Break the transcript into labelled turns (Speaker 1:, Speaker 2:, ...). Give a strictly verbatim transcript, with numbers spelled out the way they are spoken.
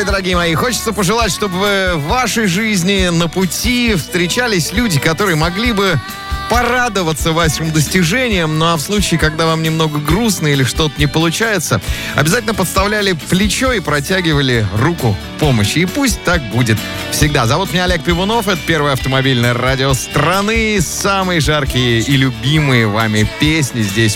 Speaker 1: Ой, дорогие мои, хочется пожелать, чтобы в вашей жизни на пути встречались люди, которые могли бы порадоваться вашим достижениям, ну а в случае, когда вам немного грустно или что-то не получается, обязательно подставляли плечо и протягивали руку помощи. И пусть так будет всегда. Зовут меня Олег Пивунов, это первое автомобильное радио страны. Самые жаркие и любимые вами песни здесь